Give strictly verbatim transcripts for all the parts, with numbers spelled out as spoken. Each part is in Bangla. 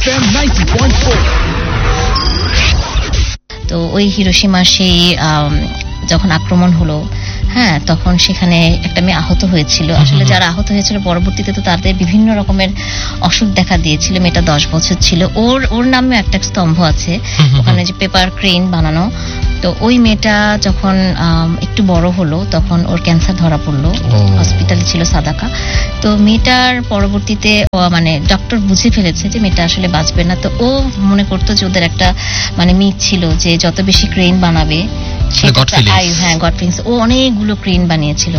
তো ওই হিরোশিমার সেই যখন আক্রমণ হলো, হ্যাঁ, তখন সেখানে একটা মেয়ে আহত হয়েছিল। আসলে যারা আহত হয়েছিল পরবর্তীতে তো তাদের বিভিন্ন রকমের অসুখ দেখা দিয়েছিল। মেয়েটা দশ বছর ছিল। ওর ওর নামে একটা স্তম্ভ আছে ওখানে, যে পেপার ক্রেন বানানো। তো ওই মেয়েটা যখন একটু বড় হলো তখন ওর ক্যান্সার ধরা পড়লো, হসপিটালে ছিল সাদাকা। তো মেয়েটার পরবর্তীতে মানে ডক্টর বুঝে ফেলেছে যে মেয়েটা আসলে বাঁচবে না। তো ও মনে করতো যে ওদের একটা মানে মিথ ছিল যে যত বেশি ক্রেন বানাবে আয়ু, হ্যাঁ, গড ফিলিংস। ও অনেকগুলো ক্রেন বানিয়েছিল।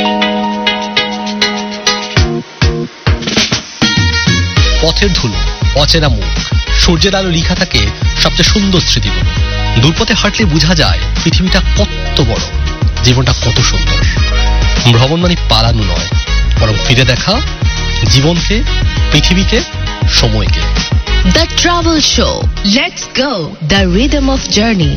পথের ধুলো, অচেনা মুখ, সূর্যের আলো লিখা থাকে সবচেয়ে সুন্দর স্মৃতিগুলো। দূরপথে হাঁটলে বোঝা যায় পৃথিবীটা কত বড়, জীবনটা কত সুন্দর। ভ্রমণ মানে পালানো নয়, বরং ফিরে দেখা জীবনকে, পৃথিবীকে, সময়কে। The travel show, let's go, the rhythm of journey.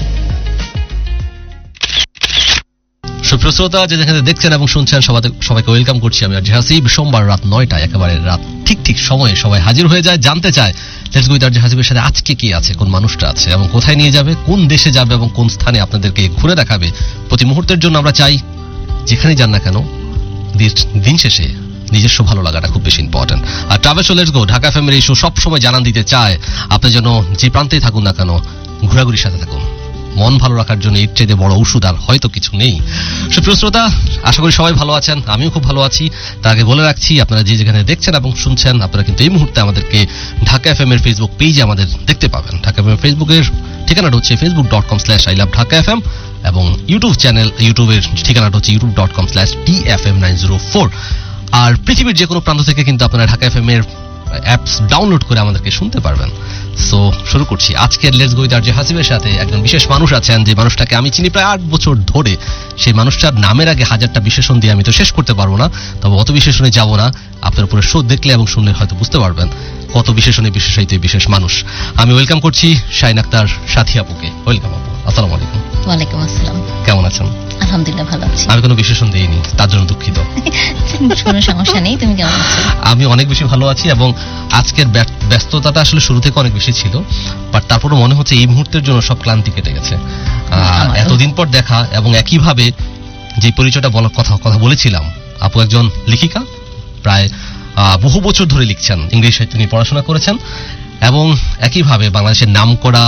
সুপ্রশ্রোতা, যে যেখানে দেখছেন এবং শুনছেন সবাইকে ওয়েলকাম করছি আমি আরজে হাসিব। সোমবার রাত নয়টায় একেবারে রাত ঠিক ঠিক সময়ে সবাই হাজির হয়ে যায়, জানতে চায় লেটস গো উইথ আরজে হাসিবের সাথে আজকে কি আছে, কোন মানুষটা আছে এবং কোথায় নিয়ে যাবে, কোন দেশে যাবে এবং কোন স্থানে আপনাদেরকে ঘুরে দেখাবে। প্রতি মুহূর্তের জন্য আমরা চাই যেখানেই যান না কেন দিন শেষে নিজস্ব ভালো লাগাটা খুব বেশি important. R travel show let's go Dhaka FM এর এই শো সবসময় জানান দিতে চায় আপনি যেন যে প্রান্তেই থাকুন না কেন ঘোরাঘুরির সাথে থাকুন। মন ভালো রাখার জন্য এর চেয়ে বড় ওষুধ আর হয়তো কিছু নেই। সুপ্রিয় শ্রোতা, আশা করি সবাই ভালো আছেন, আমিও খুব ভালো আছি। তার আগে বলে রাখছি, আপনারা যে যেখানে দেখছেন এবং শুনছেন, আপনারা কিন্তু এই মুহূর্তে আমাদেরকে ঢাকা এফএম এর ফেসবুক পেজে আমাদের দেখতে পাবেন। ঢাকা এফএম এর ফেসবুকের ঠিকানাটা হচ্ছে Facebook dot com slash I love Dhaka FM এবং ইউটিউব চ্যানেল ইউটিউবের ঠিকানাটা হচ্ছে YouTube dot com slash T F M nine zero four. আর পৃথিবীর যে কোনো প্রান্ত থেকে কিন্তু আপনারা ঢাকা এফএম এর অ্যাপস ডাউনলোড করে আমাদেরকে শুনতে পারবেন। সো শুরু করছি আজকের লেটস গো উইথ আরজে হাসিবের সাথে। একজন বিশেষ মানুষ আছেন, যে মানুষটাকে আমি চিনি প্রায় আট বছর ধরে। সেই মানুষটার নামের আগে হাজারটা বিশেষণ দিয়ে আমি তো শেষ করতে পারবো না, তবে অত বিশেষণে যাব না। আপনার উপরে শো দেখলে এবং শুনলে হয়তো বুঝতে পারবেন কত বিশেষণে বিশেষায়িত বিশেষ মানুষ। আমি ওয়েলকাম করছি শাহিন আক্তার সাথী আপুকে। ওয়েলকাম আপু। আসসালামু আলাইকুম। ওয়ালাইকুম আসসালাম। কেমন আছেন? আলহামদুলিল্লাহ ভালো আছি। আমি কোনো বিশেষণ দিইনি, তার জন্য দুঃখিত। কোনো সমস্যা নেই। তুমি কেমন আছো? আমি অনেক বেশি ভালো আছি এবং আজকের ব্যস্ততাটা আসলে শুরু থেকে অনেক বেশি ছিল, বাট তারপরে মনে হচ্ছে এই মুহূর্তের জন্য সব ক্লান্তি কেটে গেছে। এতদিন পর দেখা এবং একইভাবে যে পরিচয়টা বলার কথা কথা বলেছিলাম, আপু একজন লেখিকা, প্রায় বহু বছর ধরে লিখছেন, ইংরেজি সাহিত্য নিয়ে পড়াশোনা করেছেন এবং একইভাবে বাংলাদেশের নাম করা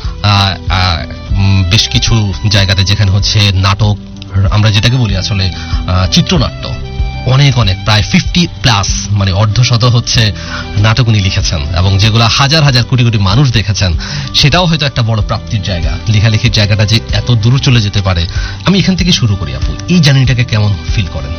বেশ কিছু জায়গাতে যেখানে হচ্ছে নাটক, আমরা যেটাকে বলি আসলে চিত্রনাট্য, অনেক অনেক প্রায় ফিফটি প্লাস মানে অর্ধশত হচ্ছে নাটক উনি লিখেছেন এবং যেগুলো হাজার হাজার কোটি কোটি মানুষ দেখেছেন। সেটাও হয়তো একটা বড় প্রাপ্তির জায়গা। লেখালেখির জায়গাটা যে এত দূর চলে যেতে পারে, আমি এখান থেকে শুরু করি আপু, এই জার্নিটাকে কেমন ফিল করেন?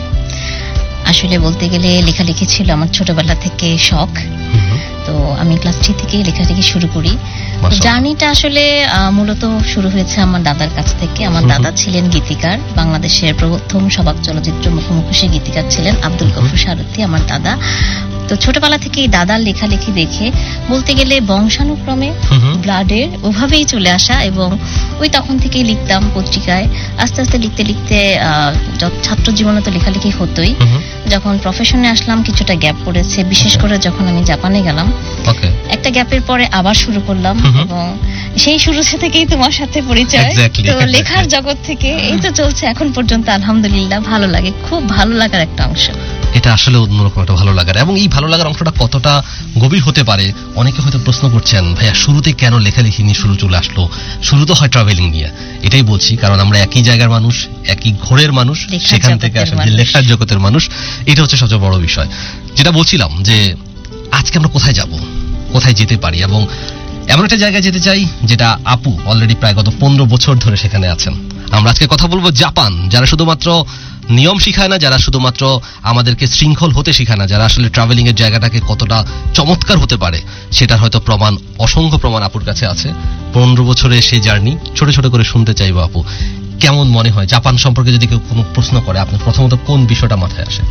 আসলে বলতে গেলে লেখালেখি ছিল আমার ছোটবেলা থেকে শখ। তো আমি ক্লাস থ্রি থেকেই লেখালেখি শুরু করি। জার্নিটা আসলে মূলত শুরু হয়েছে আমার দাদার কাছ থেকে। আমার দাদা ছিলেন গীতিকার, বাংলাদেশের প্রথম সবাক চলচ্চিত্র মুখোমুখি গীতিকার ছিলেন আব্দুল গফুর সারথী আমার দাদা। তো ছোটবেলা থেকেই দাদার লেখালেখি দেখে বলতে গেলে বংশানুক্রমে ব্লাডের ওভাবেই চলে আসা, এবং ওই তখন থেকেই লিখতাম পত্রিকায়। আস্তে আস্তে লিখতে লিখতে ছাত্র জীবনে তো লেখালেখি হতোই। যখন প্রফেশনে আসলাম কিছুটা গ্যাপ পড়েছে, বিশেষ করে যখন আমি জাপানে গেলাম। একটা গ্যাপের পরে আবার শুরু করলাম এবং সেই শুরু থেকেই তোমার সাথে পরিচয়। তো লেখার জগৎ থেকে এই তো চলছে এখন পর্যন্ত, আলহামদুলিল্লাহ। ভালো লাগে, খুব ভালো লাগার একটা অংশ এটা, আসলে অন্যরকম একটা ভালো লাগার। এবং এই ভালো লাগার অংশটা কতটা গভীর হতে পারে, অনেকে হয়তো প্রশ্ন করছেন, ভাইয়া শুরুতে কেন লেখালেখি নিয়ে শুরু চলে আসলো? শুরু তো হয় ট্রাভেলিং নিয়ে। এটাই বলছি, কারণ আমরা একই জায়গার মানুষ, একই ঘোরের মানুষ, সেখান থেকে আসলে লেখার জগতের মানুষ। এটা হচ্ছে সবচেয়ে বড় বিষয়। যেটা বলছিলাম যে আজকে আমরা কোথায় যাব, কোথায় যেতে পারি, এবং এমন একটা জায়গায় যেতে চাই যেটা আপু অলরেডি প্রায় গত পনেরো বছর ধরে সেখানে আছেন। আমরা আজকে কথা বলবো জাপান, যারা শুধুমাত্র নিয়ম শিখায় না, যারা শুধুমাত্র আমাদেরকে শৃঙ্খল হতে শিখায় না, যারা আসলে ট্রাভেলিং এর জায়গাটাকে কতটা চমৎকার হতে পারে সেটার হয়তো প্রমাণ, অসংখ্য প্রমাণ আপুর কাছে আছে। পনেরো বছরের সেই জার্নি ছোট ছোট করে শুনতে চাইবো আপু, কেমন মনে হয় জাপান সম্পর্কে যদি কেউ কোনো প্রশ্ন করে, আপনার প্রথমত কোন বিষয়টা মাথায় আসে?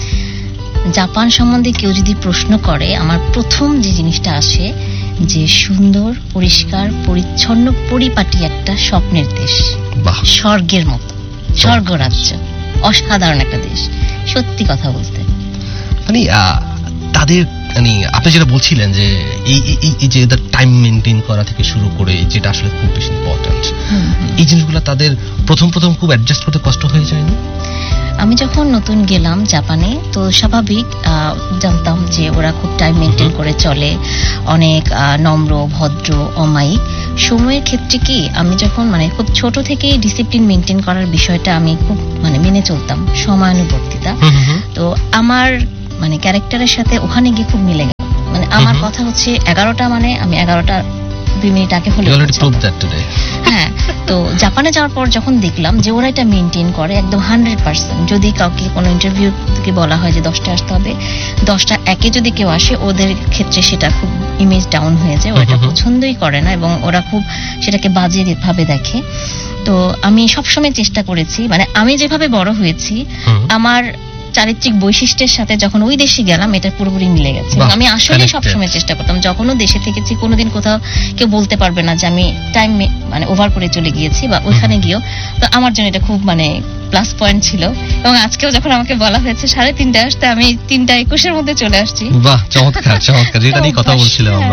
জাপান সম্বন্ধে কেউ যদি প্রশ্ন করে, আমার প্রথম যে জিনিসটা আসে যে সুন্দর, পরিষ্কার, পরিচ্ছন্ন, পরিপাটি একটা স্বপ্নের দেশ, স্বর্গের মতো, স্বর্গ রাজ্য, অসাধারণ একটা দেশ। সত্যি কথা বলতে মানে তাদের মানে আপনি যেটা বলছিলেন যে এই এই যে টাইম মেনটেন করা থেকে শুরু করে যেটা আসলে খুব বেশি ইম্পর্টেন্ট, এই জিনিসগুলো তাদের প্রথম প্রথম খুব অ্যাডজাস্ট করতে কষ্ট হয়ে যায়নি? আমি যখন নতুন গেলাম জাপানে, তো স্বাভাবিক জানতাম যে ওরা খুব টাইম মেনটেন করে চলে, অনেক নম্র, ভদ্র, অমায়িক। সময়ের ক্ষেত্রে কি আমি যখন মানে খুব ছোট থেকেই ডিসিপ্লিন মেনটেন করার বিষয়টা আমি খুব মানে মেনে চলতাম, সময়ানুবর্তিতা। তো আমার মানে ক্যারেক্টারের সাথে ওখানে গিয়ে খুব মিলে গেল। মানে আমার কথা হচ্ছে এগারোটা মানে আমি এগারোটা দুই মিনিট আগে হলে। হ্যাঁ, তো জাপানে যাওয়ার পর যখন দেখলাম যে ওরা এটা মেনটেন করে একদম হান্ড্রেড পার্সেন্ট। যদি কাউকে কোনো ইন্টারভিউ থেকে বলা হয় যে দশটা আসতে হবে, দশটা একে যদি কেউ আসে, ওদের ক্ষেত্রে সেটা খুব ইমেজ ডাউন হয়ে যায়, ওরা এটা পছন্দই করে না এবং ওরা খুব সেটাকে বাজে ভাবে দেখে। তো আমি সবসময় চেষ্টা করেছি, মানে আমি যেভাবে বড় হয়েছি আমার চারিত্রিক বৈশিষ্ট্যের সাথে যখন ওই দেশে গেলাম এটা পুরোপুরি মিলে গেছে। আমি আসলে সবসময় চেষ্টা করতাম, যখনও দেশে থেকেছি কোনোদিন কোথাও কেউ বলতে পারবে না যে আমি টাইম মানে ওভার করে চলে গিয়েছি বা ওইখানে গিয়েও। তো আমার জন্য এটা খুব মানে প্লাস পয়েন্ট ছিল। এবং আজকেও যখন আমাকে বলা হয়েছে সাড়ে তিনটায় আসতে, আমি তিনটা একুশের মধ্যে চলে আসছি। বাহ, চমৎকার চমৎকার, যেটা নিয়ে কথা বলছিলাম আমরা।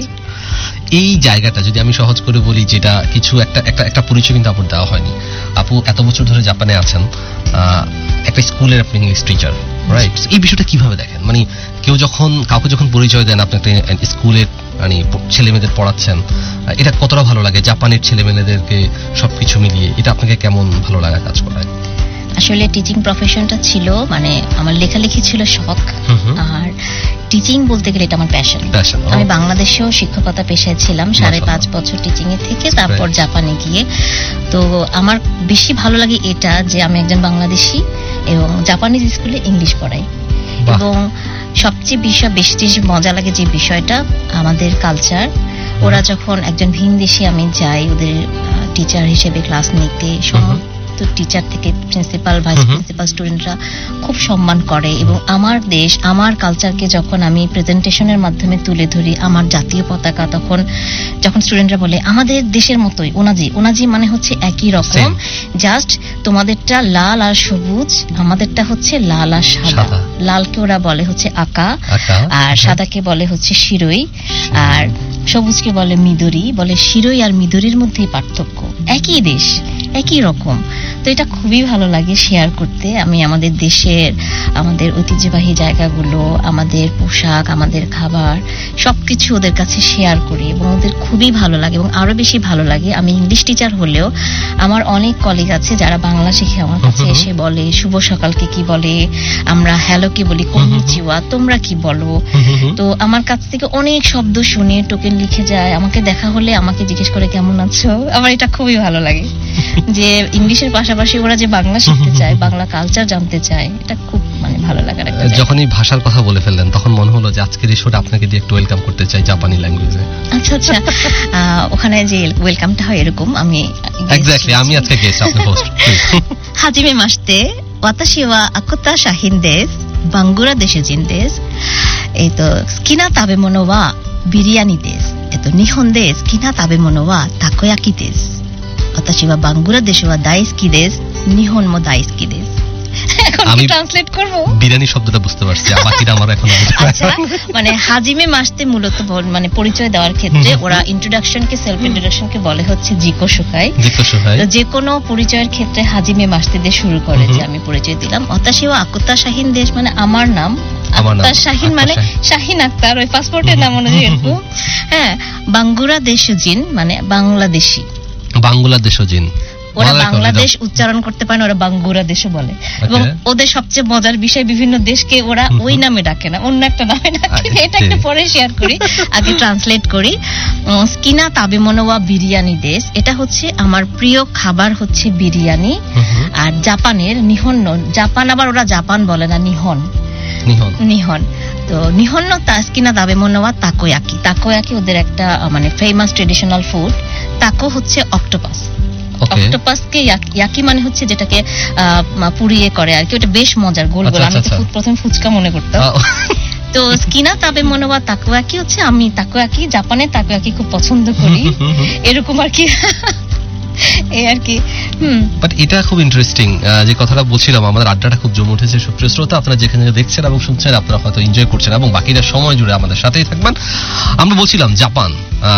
এই জায়গাটা যদি আমি সহজ করে বলি, যেটা কিছু একটা একটা একটা পরিচয় কিন্তু আপুর দেওয়া হয়নি। আপু এত বছর ধরে জাপানে আছেন, একটা স্কুলের আপনি ইংলিশ টিচার, রাইট? এই বিষয়টা কিভাবে দেখেন? মানে কেউ যখন কাউকে যখন পরিচয় দেন আপনি একটা স্কুলের মানে ছেলে মেয়েদের পড়াচ্ছেন, এটা কতটা ভালো লাগে? জাপানের ছেলে মেয়েদেরকে সবকিছু মিলিয়ে এটা আপনাকে কেমন ভালো লাগা কাজ করায়? আসলে টিচিং প্রফেশনটা ছিল মানে আমার লেখালেখি ছিল শখ, আর টিচিং বলতে গেলে এটা আমার প্যাশন। আমি বাংলাদেশেও শিক্ষকতা পেশায় ছিলাম সাড়ে পাঁচ বছর টিচিং এ থেকে, তারপর জাপানে গিয়ে। তো আমার বেশি ভালো লাগে এটা যে আমি একজন বাংলাদেশি এবং জাপানিজ স্কুলে ইংলিশ পড়াই। এবং সবচেয়ে বিষয় বেশি মজা লাগে যে বিষয়টা আমাদের কালচার। ওরা যখন একজন ভিনদেশী আমি যাই ওদের টিচার হিসেবে ক্লাস নিতে, টিচার থেকে প্রিন্সিপাল, ভাইস প্রিন্সিপাল, স্টুডেন্টরা খুব সম্মান করে। এবং আমার দেশ, আমার কালচারকে যখন আমি প্রেজেন্টেশনের মাধ্যমে তুলে ধরি, আমার জাতীয় পতাকা, তখন যখন স্টুডেন্টরা বলে আমাদের দেশের মতোই ওনাজি, ওনাজি মানে হচ্ছে একই রকম, জাস্ট তোমাদেরটা লাল আর সবুজ, আমাদেরটা হচ্ছে লাল আর সাদা। লালকে ওরা বলে হচ্ছে আকা, আর সাদাকে বলে হচ্ছে শিরোই, আর সবুজকে বলে মিদরি। বলে শিরোই আর মিদরির মধ্যেই পার্থক্য, একই দেশ একই রকম। তো এটা খুবই ভালো লাগে শেয়ার করতে। আমি আমাদের দেশের আমাদের ঐতিহ্যবাহী জায়গাগুলো, আমাদের পোশাক, আমাদের খাবার সবকিছু ওদের কাছে শেয়ার করি এবং ওদের খুবই ভালো লাগে। এবং আরো বেশি ভালো লাগে আমি ইংলিশ টিচার হলেও আমার অনেক কলিগ আছে যারা বাংলা শিখে আমার কাছে এসে বলে শুভ সকালকে কি বলে, আমরা হ্যালো কি বলি, কন্নিচিওয়া, তোমরা কি বলো। তো আমার কাছ থেকে অনেক শব্দ শুনে টোকেন লিখে যায়, আমাকে দেখা হলে আমাকে জিজ্ঞেস করে কেমন আছো। আমার এটা খুবই ভালো লাগে যে ইংলিশের পাশাপাশি ওরা যে বাংলা শিখতে চায়, বাংলা কালচার জানতে চায়, এটা খুব মানে ভালো লাগার একটা। যখন এই ভাষার কথা বলে ফেললেন তখন মনে হলো যে আজকের এই শোটা আপনাকে দিয়ে একটু ওয়েলকাম করতে চাই জাপানি ল্যাঙ্গুয়েজে। আচ্ছা আচ্ছা, ওখানে যে ওয়েলকামটা হয় এরকম, আমি এক্স্যাক্টলি আমি আজকে গেস্ট, আপনি হোস্ট। হাজিমে মাসতে, ওয়াতাশি ওয়া আকুতা শাহিন দেস, বাঙ্গুরা দেশজিন দেস। এই তো স্কিনা তাবেমোনো ওয়া বিরিয়ানি দেস, এতো নিহন দেস, স্কিনা তাবেমোনো ওয়া তাকোয়াকি দেস। ওয়াতাশি ওয়া বাঙ্গুরা দেশ ওয়া দাইসকি দেস, নিহন মো দাইসকি দেস। আমি ট্রান্সলেট করব, বিরিয়ানি শব্দটা বুঝতে পারছি, বাকিটা আমার এখনো বুঝতে পারছি না। মানে হাজিমে মাসতে মূলত মানে পরিচয় দেওয়ার ক্ষেত্রে ওরা ইন্ট্রোডাকশনকে, সেলফ ইন্ট্রোডাকশনকে বলে হচ্ছে জিকো সুকাই। জিকো সুকাই তো যে কোনো পরিচয়ের ক্ষেত্রে হাজিমে মাসতে দিয়ে শুরু করে যে আমি পরিচয় দিলাম। ওয়াতাশি ওয়া আকুতা শাহিন দেশ মানে আমার নাম, আক্তার শাহিন মানে শাহিন আক্তার, ওই পাসপোর্টের নাম অনুযায়ী এরকম। হ্যাঁ, বাঙ্গুরা দেশজিন মানে বাংলাদেশি, বাংলাদেশজিন। ওরা বাংলাদেশ উচ্চারণ করতে পারে না, ওরা বাঙ্গুরা দেশও বলে। এবং ওদের সবচেয়ে মজার বিষয় বিভিন্ন দেশকে ওরা ওই নামে ডাকে না, অন্য একটা নামে ডাকে। এটা একটু পরে শেয়ার করি, আগে ট্রান্সলেট করি। স্কিনা তাবেমোনো ওয়া বিরিয়ানি দেশ, এটা হচ্ছে আমার প্রিয় খাবার হচ্ছে বিরিয়ানি। আর জাপানের নিহন, জাপান আবার ওরা জাপান বলে না, নিহন নিহন। তো নিহন স্কিনা তাবেমোনো ওয়া তাকোয়াকি, তাকোয়াকি ওদের একটা মানে ফেমাস ট্রেডিশনাল ফুড। তাকো হচ্ছে অক্টোপাস, অক্টোপাসকে ইয়াকি মানে হচ্ছে যেটাকে পুড়িয়ে করে আর কি, ওটা বেশ মজার, গোল গোল। আমি তো প্রথম ফুচকা মনে করতাম। তো স্কিনা তাবেমোনো ওয়া তাকোয়াকি হচ্ছে আমি তাকোয়াকি, জাপানের তাকোয়াকি খুব পছন্দ করি, এরকম আর কি। এই আর কি। হুম বাট এটা খুব ইন্টারেস্টিং যে কথাটা বলছিলাম, আমাদের আড্ডাটা খুব জমে উঠেছে। সুপ্রিয় শ্রোতা, আপনারা যেখানে দেখছেন এবং শুনছেন, আপনারা হয়তো এনজয় করছেন এবং বাকিটা সময় জুড়ে আমাদের সাথেই থাকবেন। আমরা বলছিলাম জাপান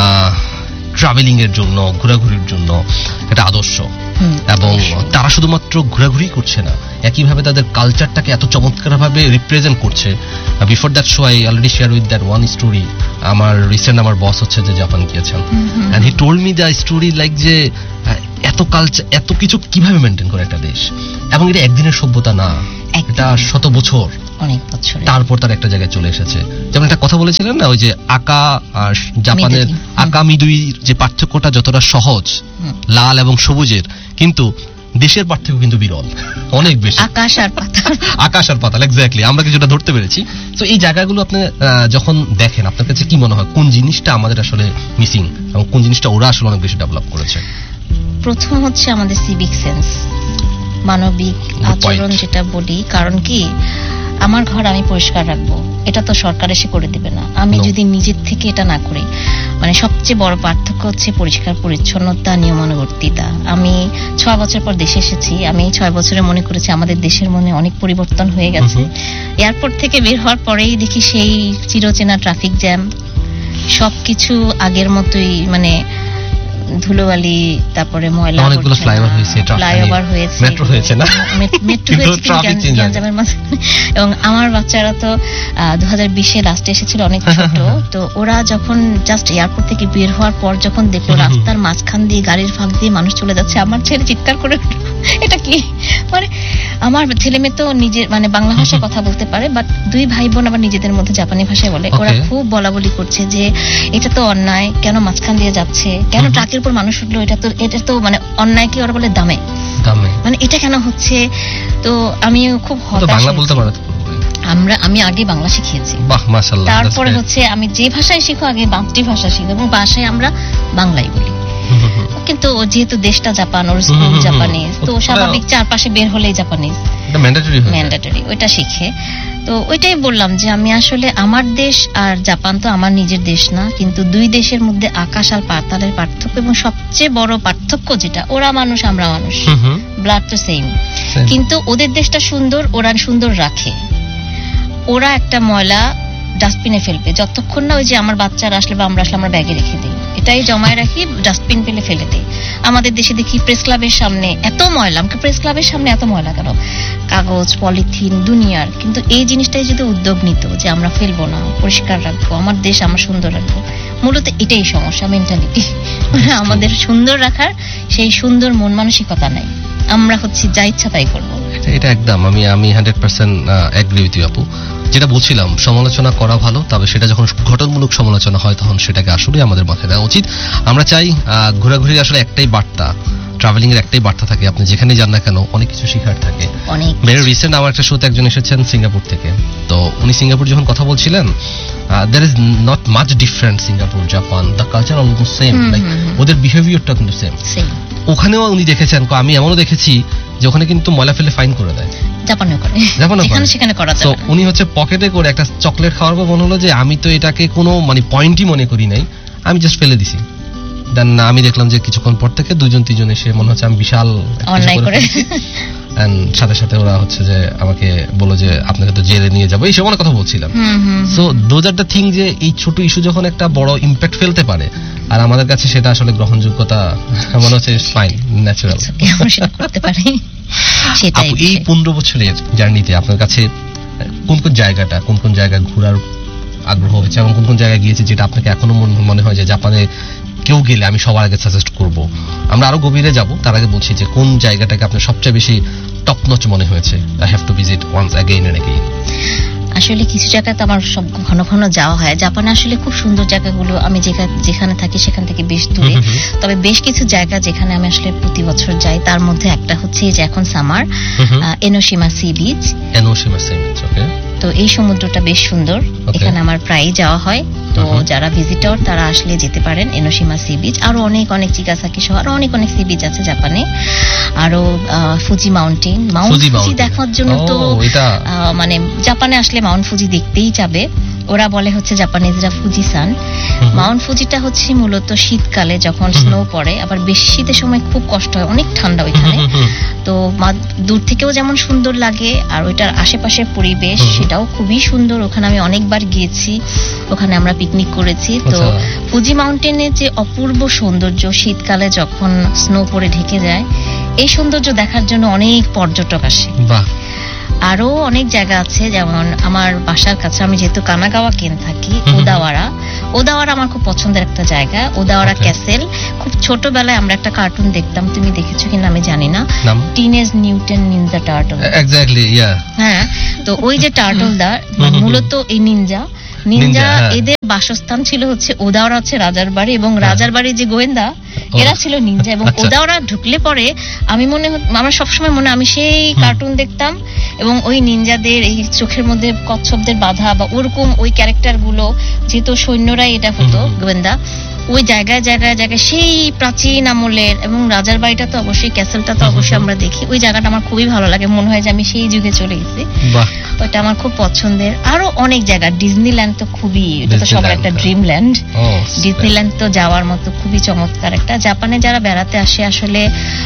ট্রাভেলিং এর জন্য, ঘোরাঘুরির জন্য একটা আদর্শ, এবং তারা শুধুমাত্র ঘোরাঘুরি করছে না, একইভাবে তাদের কালচারটাকে এত চমৎকার ভাবে রিপ্রেজেন্ট করছে। Before that show I already share with that one story. আমার রিসেন্ট আমার বস হচ্ছে যে জাপান গিয়েছেন, and he told me the story like যে এত কালচার, এত কিছু কিভাবে মেনটেন করে একটা দেশ, এবং এটা একদিনের সভ্যতা না, এটা শত বছর, অনেক বছর তারপর তার একটা জায়গায় চলে এসেছে। যেমন একটা কথা বলেছিলেন না, ওই যে আকা আর জাপানের আকা মিদুই যে পার্থক্যটা যতটা সহজ, লাল এবং সবুজের, কিন্তু দেশের পার্থক্য কিন্তু বিরল, অনেক বেশি। আকাশ আর পাতাল, আকাশ আর পাতাল, এক্স্যাক্টলি। আমরা কিছুটা ধরতে পেরেছি। তো এই জায়গাগুলো আপনি যখন দেখেন, আপনার কাছে কি মনে হয় কোন জিনিসটা আমাদের আসলে মিসিং এবং কোন জিনিসটা ওরা আসলে অনেক বেশি ডেভেলপ করেছে? প্রথম হচ্ছে আমাদের সিভিক সেন্স, মানবিক আচরণ যেটা বলি। কারণ কি, আমার ঘর আমি পরিষ্কার রাখবো, এটা তো সরকার এসে করে দিবে না। আমি যদি নিজের থেকে এটা না করি, মানে সবচেয়ে বড় পার্থক্য হচ্ছে পরিষ্কার পরিচ্ছন্নতা, নিয়মানুবর্তিতা। আমি ছয় বছর পর দেশে এসেছি, আমি ছয় বছরে মনে করেছি আমাদের দেশের মনে অনেক পরিবর্তন হয়ে গেছে। এয়ারপোর্ট থেকে বের হওয়ার পরেই দেখি সেই চিরচেনা ট্রাফিক জ্যাম, সবকিছু আগের মতোই, মানে ধুলোবালি, তারপরে ময়লা, অনেকগুলো ফ্লাইওভার হয়েছে, ফ্লাইওভার হয়েছে, মেট্রো হয়েছে না, মেট্রো হয়েছে গ্যাঞ্জামের মাঝে। এবং আমার বাচ্চারা তো দু হাজার বিশে লাস্টে এসেছিল, অনেক ছোট। তো ওরা যখন জাস্ট এয়ারপোর্ট থেকে বের হওয়ার পর যখন দেখলো রাস্তার মাঝখান দিয়ে গাড়ির ফাঁক দিয়ে মানুষ চলে যাচ্ছে, আমার ছেলে চিৎকার করে এটা কি, মানে আমার ছেলে মেয়ে তো নিজের মানে বাংলা ভাষায় কথা বলতে পারে, বাট দুই ভাই বোন আবার নিজেদের মধ্যে জাপানি ভাষায় বলে। ওরা খুব বলাবলি করছে যে এটা তো অন্যায়, কেন মাঝখান দিয়ে যাচ্ছে, কেন ট্রাকের উপর মানুষ উঠলো, এটা তো এটা তো মানে অন্যায়। কি ওরা বলে দামে, মানে এটা কেন হচ্ছে। তো আমি খুব হতাশ। আমরা আমি আগে বাংলা শিখিয়েছি, তারপরে হচ্ছে আমি যে ভাষায় শিখো আগে মাতৃভাষা শিখো, এবং বাসায় আমরা বাংলাই বলি। কিন্তু যেহেতু দেশটা জাপান, ওর স্কুল জাপানিজ, তো স্বাভাবিক চারপাশে বের হলেই জাপানিজ ম্যান্ডেটরি, ওইটা শিখে। তো ওইটাই বললাম যে আমি আসলে আমার দেশ আর জাপান তো আমার নিজের দেশ না, কিন্তু দুই দেশের মধ্যে আকাশ আর পাতালের পার্থক্য, এবং সবচেয়ে বড় পার্থক্য যেটা, ওরা মানুষ আমরা মানুষ, ব্লাড তো সেম, কিন্তু ওদের দেশটা সুন্দর, ওরা সুন্দর রাখে। ওরা একটা ময়লা ডাস্টবিনে ফেলবে, যতক্ষণ না ওই যে আমার বাচ্চারা আসলে বা আমরা আসলে আমরা ব্যাগে রেখে দিই, এটাই জমায় রাখি, ডাস্টবিন পেলে ফেলে দিই। আমাদের দেশে দেখি প্রেস ক্লাবের সামনে এত ময়লা, আমাকে প্রেস ক্লাবের সামনে এত ময়লা কেন, কাগজ, পলিথিন, দুনিয়ার। কিন্তু এই জিনিসটাই যদি উদ্যোগ নিত যে আমরা ফেলবো না, পরিষ্কার রাখবো, আমার দেশ আমরা সুন্দর রাখবো, মূলত এটাই সমস্যা, মেন্টালিটি। আমাদের সুন্দর রাখার সেই সুন্দর মন মানসিকতা নাই, আমরা হচ্ছে যা ইচ্ছা তাই করবো। এটা একদম আমি আমি hundred percent agree with you আপু। যেটা বলছিলাম, সমালোচনা করা ভালো, তবে সেটা যখন গঠনমূলক সমালোচনা হয় তখন সেটাকে আসলে আমাদের মাথায় দেওয়া উচিত। আমরা চাই ঘোরাঘুরির আসলে একটাই বার্তা, ট্রাভেলিং এর একটাই বার্তা থাকে, আপনি যেখানে যান না কেন অনেক কিছু শেখার থাকে। ভেরি রিসেন্ট আমার একটা শোতে একজন এসেছেন সিঙ্গাপুর থেকে, তো উনি সিঙ্গাপুর যখন কথা বলছিলেন, there is not much different Singapore, Japan, the culture almost same, like ওদের বিহেভিয়ারটা কিন্তু সেম। ওখানেও উনি দেখেছেন, আমি এমনও দেখেছি যে ওখানে কিন্তু ময়লা ফেলে ফাইন করে দেয়, জাপানেও করে, জাপানেও করে, সেখানে করা যায়। তো উনি হচ্ছে পকেটে করে একটা চকলেট খাওয়ার পর মনে হলো যে আমি তো এটাকে কোনো মানে পয়েন্টই মনে করি নাই, আমি জাস্ট ফেলে দিছি। দেন আমি দেখলাম যে কিছুক্ষণ পর থেকে দুজন তিনজন এসে মনে হচ্ছে আমি বিশাল অন্যায় করে, সাথে সাথে ওরা হচ্ছে যে আমাকে বললো যে আপনাকে তো জেলে নিয়ে যাবো, এই সময় কথা বলছিলাম। So those are the thing, যে এই ছোট ইস্যু যখন একটা বড় ইম্প্যাক্ট ফেলতে পারে, আর আমাদের কাছে সেটা আসলে গ্রহণযোগ্যতা মনে হচ্ছে ফাইন, ন্যাচারাল করতে পারি। এই পনেরো বছরের জার্নিতে আপনার কাছে কোন কোন জায়গাটা, কোন কোন জায়গা ঘোরার আগ্রহ হয়েছে, এবং কোন কোন জায়গায় গিয়েছে যেটা আপনাকে এখনো মনে হয় যে জাপানে কেউ গেলে আমি সবার আগে সাজেস্ট করব? আমরা আরো গভীরে যাব, তার আগে বলছি যে কোন জায়গাটাকে আপনার সবচেয়ে বেশি টপ নচ মনে হয়েছে, I have to visit once again and again? আসলে কিছু জায়গাতে আমার সব ঘন ঘন যাওয়া হয়। জাপানে আসলে খুব সুন্দর জায়গাগুলো, আমি যেখানে থাকি সেখান থেকে বেশ দূরে, তবে বেশ কিছু জায়গা যেখানে আমি আসলে প্রতি বছর যাই, তার মধ্যে একটা হচ্ছে যে এখন summer Enoshima sea beach. Enoshima sea beach, ওকে। তো এই সমুদ্রটা বেশ সুন্দর, এখানে আমার প্রায়ই যাওয়া হয়। তো যারা ভিজিটর তারা আসলে যেতে পারেন এনোশিমা সি বিচ। আরো অনেক অনেক চিগাসাকি সহ আরো অনেক অনেক সি বিচ আছে জাপানে। আরো ফুজি মাউন্টেন, মাউন্ট ফুজি দেখার জন্য তো মানে জাপানে আসলে মাউন্ট ফুজি দেখতেই যাবে। ওরা বলে হচ্ছে জাপানিজরা ফুজিসান। মাউন্ট ফুজিটা হচ্ছে মূলত শীতকালে যখন স্নো পড়ে, আবার বেশি শীতের সময় খুব কষ্ট হয়, অনেক ঠান্ডা ওইখানে। তো দূর থেকেও যেমন সুন্দর লাগে, আর ওইটার আশেপাশের পরিবেশ সেটাও খুবই সুন্দর। ওখানে আমি অনেকবার গিয়েছি, ওখানে আমরা পিকনিক করেছি। তো ফুজি মাউন্টেনের যে অপূর্ব সৌন্দর্য, শীতকালে যখন স্নো পড়ে ঢেকে যায়, এই সৌন্দর্য দেখার জন্য অনেক পর্যটক আসে। আরো অনেক জায়গা আছে, যেমন আমার বাসার কাছে, আমি যেহেতু কানাগাওয়া কেন থাকি, ওদাওয়ারা ওদাওয়ারা আমার খুব পছন্দের একটা জায়গা। ওদাওয়ারা ক্যাসেল, খুব ছোটবেলায় আমরা একটা কার্টুন দেখতাম, তুমি দেখেছো কিনা আমি জানি না, teenage mutant Ninja turtle. Exactly, ইয়া। হ্যাঁ, তো ওই যে টার্টলদা মূলত এই নিনজা নিনজা এদের বাসস্থান ছিল হচ্ছে ওদাওয়ারা হচ্ছে রাজার বাড়ি, এবং রাজার বাড়ির যে গোয়েন্দা এরা ছিল নিনজা। এবং ওদাওয়ারা ঢুকলে পরে আমি মনে আমার সবসময় মনে আমি সেই কার্টুন দেখতাম, এবং ওই নিনজাদের এই চোখের মধ্যে কচ্ছপদের বাধা বা ওরকম ওই ক্যারেক্টার গুলো, যেহেতু সৈন্যরাই এটা হতো গোয়েন্দা, ওই জায়গায় জায়গায় জায়গায় সেই প্রাচীন আমলের, এবং রাজার বাড়িটা তো অবশ্যই, ক্যাসেলটা তো অবশ্যই আমরা দেখি। ওই জায়গাটা আমার খুবই ভালো লাগে, মনে হয় যে আমি সেই যুগে চলে গেছি। ওইটা আমার খুব পছন্দের। আরো অনেক জায়গা, ডিজনিল্যান্ড তো খুবই, এটা তো সবার একটা ড্রিমল্যান্ড। ডিজনিল্যান্ড তো যাওয়ার মতো খুবই চমৎকার একটা। জাপানে যারা বেড়াতে আসে আসলে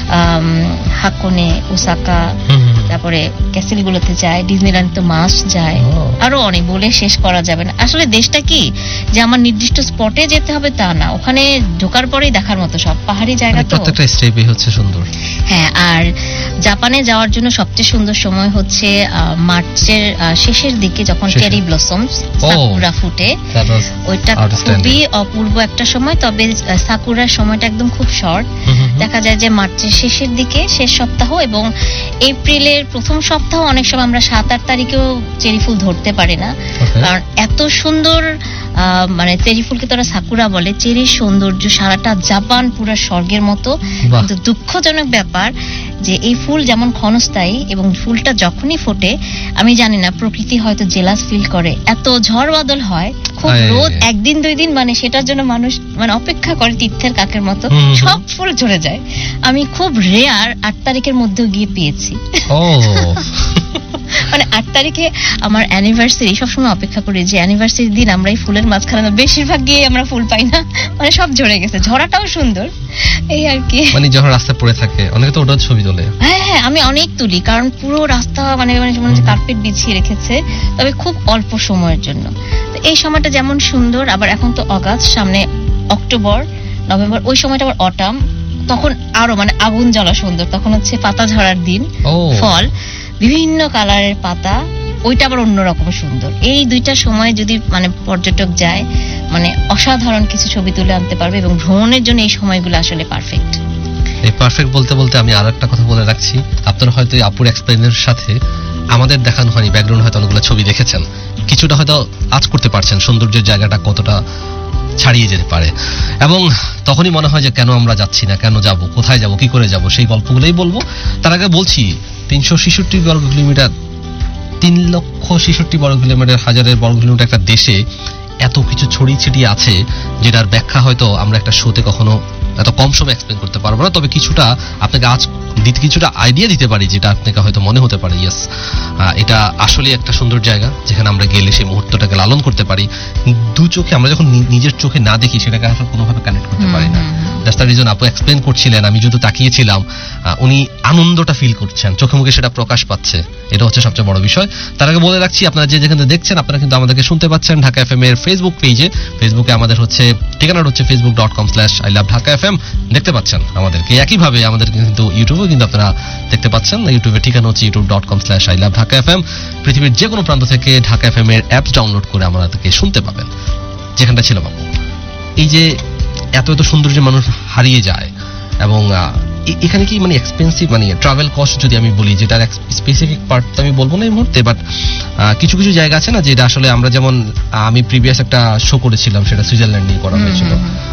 হাকোনে, ওসাকা, তারপরে ক্যাসেল গুলোতে যায়, ডিজনিল্যান্ড তো মাস্ট যায়, আরো অনেক বলে শেষ করা যাবে না। আসলে দেশটা কি যে আমার নির্দিষ্ট স্পটে যেতে হবে তা না, ওখানে ঢোকার পরেই দেখার মতো সব পাহাড়ি জায়গা, তো প্রত্যেকটা স্টেপই হচ্ছে সুন্দর। হ্যাঁ, আর জাপানে যাওয়ার জন্য সবচেয়ে সুন্দর সময় হচ্ছে মার্চের শেষের দিকে, যখন চেরি ব্লসমস, সাকুরা ফুটে, ওইটা খুবই অপূর্ব একটা সময়। তবে সাকুরার সময়টা একদম খুব শর্ট, দেখা যায় যে মার্চের শেষের দিকে, শেষ সপ্তাহ এবং এপ্রিলের প্রথম সপ্তাহ অনেক সময় আমরা সাত আট তারিখেও চেরি ফুল ধরতে পারি না, কারণ এত সুন্দর, মানে চেরি ফুলকে তোরা সাকুরা বলে। চেরির সৌন্দর্য সারাটা জাপান পুরো স্বর্গের মতো। কিন্তু দুঃখজনক ব্যাপার যে এই ফুল যেমন ক্ষণস্থায়ী, এবং ফুলটা যখনই ফোটে আমি জানি না, প্রকৃতি হয়তো জেলাস ফিল করে, এত ঝড় বাদল হয়, খুব রোদ একদিন দুই দিন, মানে সেটার জন্য মানুষ মানে অপেক্ষা করে তীর্থের কাকের মতো, সব ফুল ঝরে যায়। আমি খুব রেয়ার আট তারিখের মধ্যেও গিয়ে পেয়েছি। মানে আট তারিখে আমার অ্যানিভার্সারি, সবসময় অপেক্ষা করি যে অ্যানিভার্সারির দিন আমরা এই ফুলের মাঝখানে, বেশিরভাগ গিয়ে আমরা ফুল পাই না, মানে সব ঝরে গেছে। ঝরাটাও সুন্দর, এই আর কি। মানে যখন রাস্তা পড়ে থাকে অনেকে তো ওটার ছবি তোলে। হ্যাঁ হ্যাঁ, আমি অনেক তুলি, কারণ পুরো রাস্তা মানে মানে কার্পেট বিছিয়ে রেখেছে, তবে খুব অল্প সময়ের জন্য। তো এই সময়টা যেমন সুন্দর, আবার এখন তো অগাস্ট, সামনে অক্টোবর, নভেম্বর, ওই সময়টা আবার অটাম, তখন আরো মানে আগুন জ্বলা সুন্দর। তখন হচ্ছে পাতা ঝরার দিন, ফল বিভিন্ন কালারের পাতা, ওইটা আবার অন্যরকম সুন্দর। এই দুইটা সময় যদি মানে পর্যটক যায়, মানে অসাধারণ কিছু ছবি তুলে আনতে পারবে, এবং ভ্রমণের জন্য এই সময়গুলো আসলে পারফেক্ট। এই পারফেক্ট বলতে বলতে আমি আর একটা কথা বলে রাখছি, আপনারা হয়তো এই আপুর এক্সপ্লেনের সাথে আমাদের দেখানো হয়নি, ব্যাকগ্রাউন্ড হয়তো অনেকগুলো ছবি দেখেছেন, কিছুটা হয়তো আজ করতে পারছেন সৌন্দর্যের জায়গাটা কতটা ছাড়িয়ে যেতে পারে। এবং তখনই মনে হয় যে কেন আমরা যাচ্ছি না, কেন যাব, কোথায় যাব, কি করে যাব, সেই গল্পগুলোই বলবো। তার আগে বলছি, তিনশো ছেষট্টি বর্গ কিলোমিটার, তিন লক্ষ ছেষট্টি বর্গ কিলোমিটার, হাজারের বর্গ কিলোমিটার একটা দেশে এত কিছু ছড়িয়ে ছিটিয়ে আছে, যেটার ব্যাখ্যা হয়তো আমরা একটা শোতে কখনো এত কম সময় এক্সপ্লেন করতে পারবো না। তবে কিছুটা আপনাকে আজ দিতে, কিছুটা আইডিয়া দিতে পারি, যেটা আপনাকে হয়তো মনে হতে পারে ইয়েস এটা আসলে একটা সুন্দর জায়গা, যেখানে আমরা গেলে সেই মুহূর্তটাকে লালন করতে পারি। দু চোখে আমরা যখন নিজের চোখে না দেখি, সেটাকে আসলে কোনোভাবে কানেক্ট করতে পারি না। দ্যাটস দ্য রিজন আপু এক্সপ্লেন করছিলেন, আমি যদি তাকিয়েছিলাম, উনি আনন্দটা ফিল করছেন, চোখে মুখে সেটা প্রকাশ পাচ্ছে, এটা হচ্ছে সবচেয়ে বড় বিষয়। তার আগে বলে রাখছি, আপনারা যে যেখানে দেখছেন, আপনারা কিন্তু আমাদেরকে শুনতে পাচ্ছেন ঢাকা এফএম এর ফেসবুক পেজে। ফেসবুকে আমাদের হচ্ছে ঠিকানাটা হচ্ছে Facebook dot com slash I love Dhaka F M. দেখতে পাচ্ছেন আমাদেরকে, একইভাবে আমাদের কিন্তু ইউটিউবে কিন্তু আপনারা দেখতে পাচ্ছেন। ইউটিউবের ঠিকানা হচ্ছে YouTube dot com slash I love Dhaka F M. পৃথিবীর যে কোনো প্রান্ত থেকে ঢাকা এফ এম এর অ্যাপস ডাউনলোড করে আমাদেরকে শুনতে পাবেন। যেখানটা ছিল বাবু, এই যে এত এত সৌন্দর্যে মানুষ হারিয়ে যায়, এবং এখানে কি মানে এক্সপেন্সিভ, মানে ট্রাভেল কস্ট যদি আমি বলি, যেটার স্পেসিফিক পার্ট তো আমি বলবো না এই মুহূর্তে, বাট কিছু কিছু জায়গা আছে না, যেটা আসলে আমরা যেমন, আমি প্রিভিয়াস একটা শো করেছিলাম, সেটা সুইজারল্যান্ড নিয়ে করা হয়েছিল,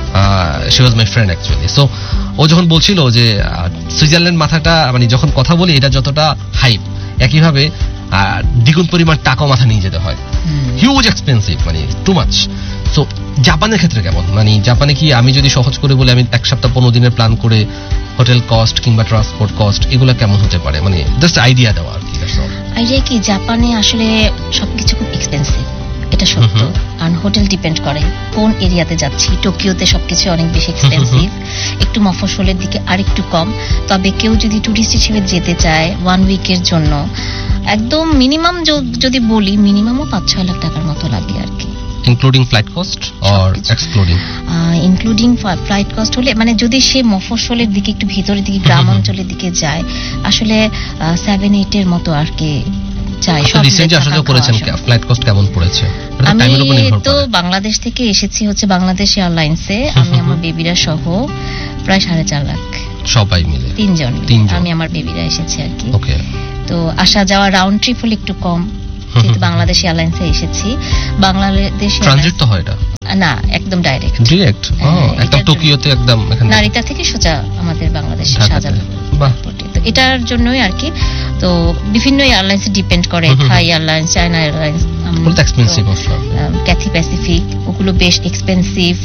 she was my friend actually. So ও যখন বলছিল যে সুইজারল্যান্ড মাথাটা, মানে যখন কথা বলি এটা যতটা হাইপ, একইভাবে দ্বিগুণ পরিমাণ টাকা মাথা নিয়ে যেতে হয়, হিউজ এক্সপেন্সিভ, মানে টু মাচ। সো জাপানের ক্ষেত্রে কেমন, মানে জাপানে কি আমি যদি সহজ করে বলি, আমি এক সপ্তাহ পনেরো দিনের প্ল্যান করে হোটেল কস্ট কিংবা ট্রান্সপোর্ট কস্ট এগুলো কেমন হতে পারে, মানে জাস্ট আইডিয়া দেওয়া আর কি। আইডিয়া কি, জাপানে আসলে সবকিছু খুব এক্সপেন্সিভ, এটা সত্য। আর হোটেল ডিপেন্ড করে কোন এরিয়াতে যাচ্ছি। টোকিওতে সবকিছু অনেক বেশি এক্সপেন্সিভ, একটু মফস্বলের দিকে আর একটু কম। তবে কেউ যদি ট্যুরিস্ট হিসেবে যেতে চায় ওয়ান উইকের জন্য, একদম মিনিমাম যদি বলি মিনিমামও পাঁচ ছয় লাখ টাকার মতো লাগে আর কি। Including flight cost or excluding? Including flight cost হলে, মানে যদি সে মফস্বলের দিকে একটু ভিতরের দিকে গ্রাম অঞ্চলের দিকে যায়, আসলে সেভেন এইটের মতো আর কি চাই। রিসেন্টলি আসলে করেছেন, ফ্লাইট কস্ট কেমন পড়েছে? আমি তো বাংলাদেশ থেকে এসেছি হচ্ছে বাংলাদেশ এয়ারলাইন্সে, আমি আমার বেবিরা সহ প্রায় সাড়ে চার লাখ সবাই মিলে, তিনজন আমি আমার বেবিরা এসেছি আর কি। ওকে। তো আসা যাওয়া রাউন্ড ট্রিপ হলে একটু কম, যেহেতু বাংলাদেশ এয়ারলাইন্সে এসেছি। বাংলাদেশ ট্রানজিট তো হয় এটা না, একদম ডাইরেক্ট ডাইরেক্ট একদম টোকিওতে, একদম নারিতা থেকে সোজা আমাদের বাংলাদেশে শাহজালাল। তো এটার জন্যই আর কি। তো বিভিন্ন এয়ারলাইন্সে ডিপেন্ড করে, থাই airlines, China airlines, Kathy Pacific, ওগুলো বেশ এক্সপেন্সিভ।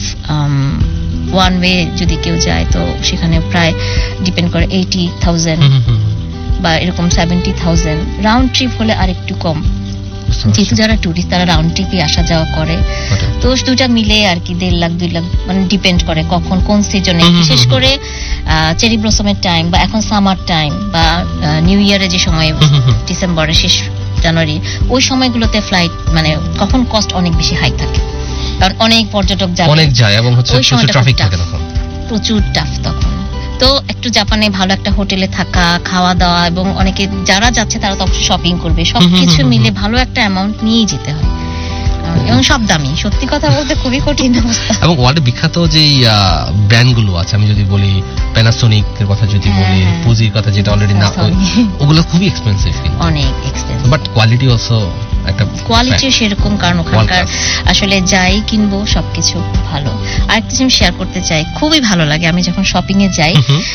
ওয়ান ওয়ে যদি কেউ যায় তো সেখানে প্রায় ডিপেন্ড করে এইটি থাউজেন্ড বা এরকম সেভেন্টি থাউজেন্ড। রাউন্ড ট্রিপ হলে আর একটু কম, যেহেতু যারা টুরিস্ট তারা রাউন্ড ট্রিপে আসা যাওয়া করে। তো দুটা মিলে আর কি দেড় লাখ দুই লাখ, মানে ডিপেন্ড করে কখন কোন সিজনে। বিশেষ করে চেরি ব্লসমের টাইম বা এখন সামার টাইম বা নিউ ইয়ারে যে সময়, ডিসেম্বরের শেষ জানুয়ারি, ওই সময়গুলোতে ফ্লাইট মানে কখন কস্ট অনেক বেশি হাই থাকে, কারণ অনেক পর্যটক যায়, অনেক যায় এবং হচ্ছে প্রচুর ট্রাফিক থাকে তখন, প্রচুর টাফ তখন। তো একটু জাপানে ভালো একটা হোটেলে থাকা, খাওয়া দাওয়া, এবং অনেকে যারা যাচ্ছে তারা তো অবশ্যই শপিং করবে, সবকিছু মিলে ভালো একটা অ্যামাউন্ট নিয়েই যেতে হয়, এবং সব দামি। সত্যি কথা বলতে খুবই কঠিন অবস্থা। এবং ওয়ার্ল্ডে বিখ্যাত যে ব্র্যান্ড গুলো আছে, আমি যদি বলি প্যানাসোনিক এর কথা, যদি বলি পুজির কথা, যেটা অলরেডি না, ওগুলো খুবই এক্সপেন্সিভ, অনেক এক্সপেন্সিভ, বাট কোয়ালিটি অলসো একটা কোয়ালিটি সেরকম, কারণ ওখানকার আসলে যাই কিনবো সবকিছু ভালো। আরেকটা জিনিস শেয়ার করতে চাই, খুবই ভালো লাগে আমি যখন শপিং এ যাই,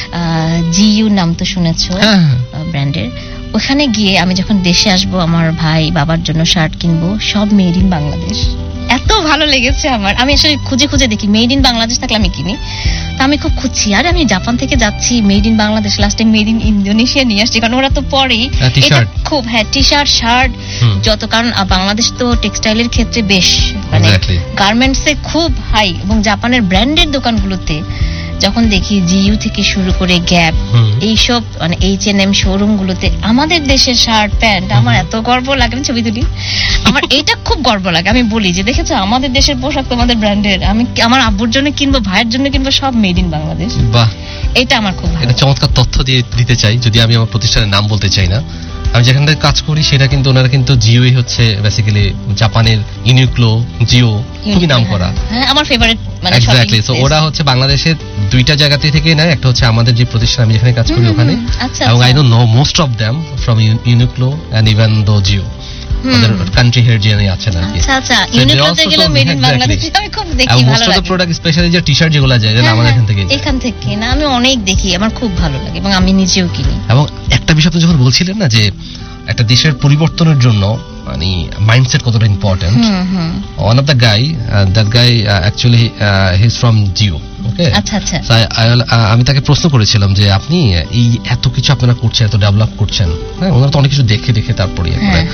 জিইউ নাম তো শুনেছো ব্র্যান্ডের, ওখানে গিয়ে আমি যখন দেশে আসবো আমার ভাই বাবার জন্য শার্ট কিনবো, সব মেড ইন বাংলাদেশ। এত ভালো লেগেছে আমার, আমি আসলে খুঁজে খুঁজে দেখি মেড ইন বাংলাদেশ থাকলে আমি কিনি। তা আমি খুব খুঁজছি, আরে আমি জাপান থেকে যাচ্ছি, মেড ইন বাংলাদেশ, লাস্টে মেড ইন ইন্দোনেশিয়া নিয়ে আসছি, কারণ ওরা তো পরেই খুব, হ্যাঁ টি শার্ট শার্ট যত, কারণ বাংলাদেশ তো টেক্সটাইলের ক্ষেত্রে বেশ মানে গার্মেন্টসে খুব হাই, এবং জাপানের ব্র্যান্ডের দোকানগুলোতে যখন দেখি জিইউ থেকে শুরু করে গ্যাপ, এইসব মানে এইচ এন এম শোরুম গুলোতে আমাদের দেশের শার্ট প্যান্ট, আমার এত গর্ব লাগে, ছবি তুলি, আমার এইটা খুব গর্ব লাগে। আমি বলি যে দেখেছো আমাদের দেশের পোশাক তোমাদের ব্র্যান্ডের, আমি আমার আব্বুর জন্য কিনবো, ভাইয়ের জন্য কিনবো, সব মেড ইন বাংলাদেশ। বাহ, এটা আমার খুব ভালো। এটা চমৎকার তথ্য দিয়ে দিতে চাই, যদি আমি আমার প্রতিষ্ঠানের নাম বলতে চাই না, আমি যেখানে কাজ করি সেটা কিন্তু ওনারা কিন্তু জিওই হচ্ছে বেসিক্যালি জাপানের ইউনিক্লো, জিও খুবই নাম করা, হ্যাঁ আমার ফেভারিট মানে এক্স্যাক্টলি। সো ওরা হচ্ছে বাংলাদেশের দুইটা জায়গাতে থেকে নেয়, একটা হচ্ছে আমাদের যে প্রতিষ্ঠান আমি যেখানে কাজ করি ওখানে, এবং I know most of them from Uniqlo and even though Jio, ওদের কান্ট্রি হেড যিনি আছেন আর কি। আচ্ছা আচ্ছা, ইউনিক্লোতে গেলে মেড ইন বাংলাদেশ আমি খুব দেখি, ভালো লাগে। Most of the product specially যে টি-শার্ট যেগুলো যায় যেটা আমাদের এখান থেকে এখান থেকে না, আমি অনেক দেখি, আমার খুব ভালো লাগে এবং আমি নিজেও কিনি। এবং একটা বিষয় আপনি যখন বলছিলেন না যে একটা দেশের পরিবর্তনের জন্য মানে মাইন্ডসেট কতটা important, one of the guy that guy actually he is from Jio, ওকে। আচ্ছা আচ্ছা, আমি তাকে প্রশ্ন করেছিলাম যে আপনি এই এত কিছু আপনারা করছেন, এত ডেভেলপ করছেন, হ্যাঁ ওনারা তো অনেক কিছু দেখে দেখে তারপরে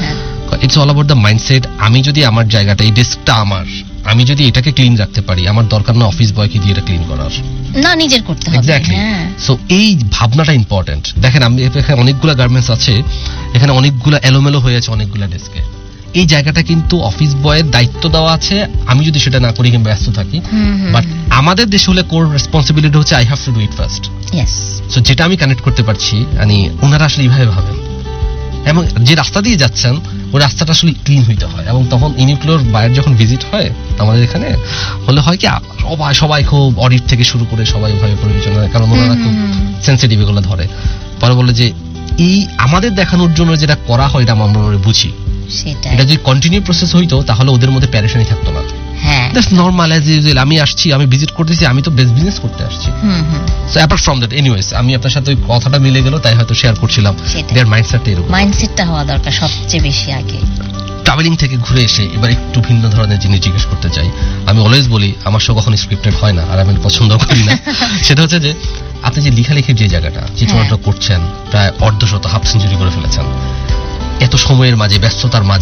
it's all about the mindset. আমি যদি আমার জায়গাটা, এই ডেস্কটা আমার, আমি যদি এটাকে ক্লিন রাখতে পারি, আমার দরকার না অফিস বয়কে দিয়ে এটা ক্লিন করার, না নিজের করতে হবে। এক্স্যাক্টলি। সো এই ভাবনাটা ইম্পর্টেন্ট। দেখেন আমি এখানে অনেকগুলো গার্মেন্টস আছে, এখানে অনেকগুলো এলোমেলো হয়ে আছে অনেকগুলো ডেস্কে, এই জায়গাটা কিন্তু অফিস বয়ের দায়িত্ব দেওয়া আছে, আমি যদি সেটা না করি কিংবা ব্যস্ত থাকি, বাট আমাদের দেশে হলে কোর রেসপন্সিবিলিটি হচ্ছে I have to do it first. So যেটা আমি কানেক্ট করতে পারছি, মানে ওনারা আসলে এইভাবে ভাবেন, এবং যে রাস্তা দিয়ে যাচ্ছেন ওই রাস্তাটা আসলে ক্লিন হইতে হয়। এবং তখন ইউনিক্লোর বাইরে যখন ভিজিট হয় আমাদের এখানে হলে হয় কি সবাই সবাই খুব অডিট থেকে শুরু করে সবাই ওভাবে পরিবেশন হয়, কারণ ওনারা খুব সেন্সিটিভ এগুলো ধরে। পরে বলে যে এই আমাদের দেখানোর জন্য যেটা করা হয় এটা আমরা বুঝি, এটা যদি কন্টিনিউ প্রসেস হইতো তাহলে ওদের মধ্যে প্যারেশানি থাকতো না। দ্যাটস নরমাল অ্যাজ ইউজুয়াল, আমি আসছি, আমি ভিজিট করতেছি, আমি তো বেস্ট বিজনেস করতে আসছি। So apart from that anyways আমি আপনার সাথে ওই কথাটা মিলে গেল, তাই হয়তো শেয়ার করছিলাম। দেয়ার মাইন্ডসেটটা এরকম, মাইন্ডসেটটা হওয়া দরকার সবচেয়ে বেশি আগে। ট্রাভেলিং থেকে ঘুরে এসে এবার একটু ভিন্ন ধরনের জিনিস জিজ্ঞেস করতে চাই। আমি অলওয়েজ বলি আমার সব কখনো স্ক্রিপ্টেড হয় না, আর আমি পছন্দ করি না। সেটা হচ্ছে যে আপনি যে লেখালেখির যে জায়গাটা চিত্রনাট্য করছেন, প্রায় অর্ধশত হাফ সেঞ্চুরি করে ফেলেছেন, এত সময়ের মাঝে ব্যস্ততার মাঝে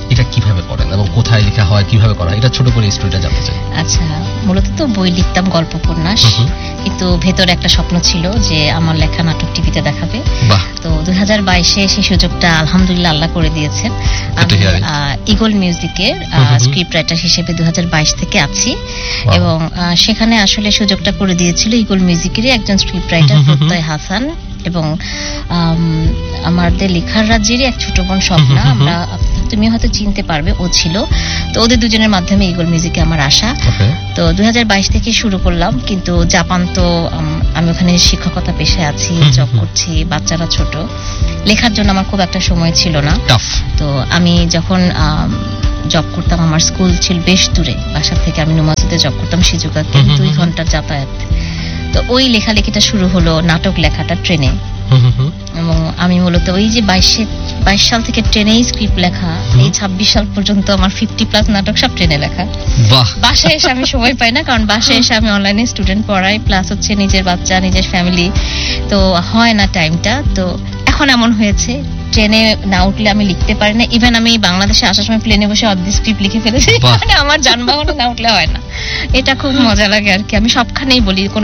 এটা কিভাবে করেন এবং কোথায় লেখা হয়, কিভাবে করা হয়, এটা ছোট করে স্টোরিটা জানতে চাই। আচ্ছা, মূলত তো বই লিখতাম, গল্প উপন্যাস, কিন্তু ভেতরে একটা স্বপ্ন ছিল যে আমার লেখা নাটক টিভিতে দেখাবে। তো দুই হাজার বাইশে সেই সুযোগটা আলহামদুলিল্লাহ আল্লাহ করে দিয়েছেন। আমি ইগল মিউজিকের স্ক্রিপ্ট রাইটার হিসেবে দুই হাজার বাইশ থেকে আছি এবং সেখানে আসলে সুযোগটা করে দিয়েছিল ইগল মিউজিকেরই একজন স্ক্রিপ্ট রাইটার প্রত্যয় হাসান এবং আমাদের লেখার রাজ্যেরই এক ছোট বোন স্বপ্না, আমরা তুমি হয়তো চিনতে পারবে, ও ছিল। তো ওদের দুজনের মাধ্যমে ইগল মিউজিকে আমার আসা। তো দুই হাজার বাইশ থেকে শুরু করলাম, কিন্তু জাপান তো আমি ওখানে শিক্ষকতা পেশায় আছি, জব করছি, বাচ্চারা ছোট, লেখার জন্য আমার খুব একটা সময় ছিল না। তো আমি যখন জব করতাম, আমার স্কুল ছিল বেশ দূরে, বাসা থেকে আমি নুমাসুতে জব করতাম, শিজুকাতে দুই ঘন্টার যাতায়াত। তো ওই লেখালেখিটা শুরু হলো, নাটক লেখাটা ট্রেনে। এবং আমি মূলত ওই যে বাইশে বাইশ সাল থেকে ট্রেনেই স্ক্রিপ্ট লেখা, এই ছাব্বিশ সাল পর্যন্ত আমার ফিফটি প্লাস নাটক সব ট্রেনে লেখা। বাসায় এসে আমি সময় পাই না, কারণ বাসায় এসে আমি অনলাইনে স্টুডেন্ট পড়াই, প্লাস হচ্ছে নিজের বাচ্চা, নিজের ফ্যামিলি, তো হয় না টাইমটা। তো এখন এমন হয়েছে ট্রেনে না উঠলে আমি লিখতে পারি না। ইভেন আমি বাংলাদেশে আসার সময় প্লেনে বসে অর্ধ স্ক্রিপ্ট লিখে ফেলেছি, মানে আমার যানবাহনে না উঠলে হয় না। এটা খুব মজা লাগে আর কি। আমি সবখানেই বলি,